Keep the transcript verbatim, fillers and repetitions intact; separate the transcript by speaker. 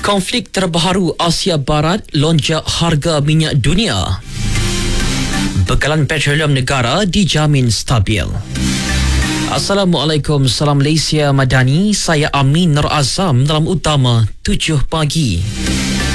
Speaker 1: Konflik terbaru Asia Barat lonjak harga minyak dunia. Bekalan petroleum negara dijamin stabil. Assalamualaikum, salam Malaysia Madani. Saya Amin Nur Azam dalam utama tujuh pagi.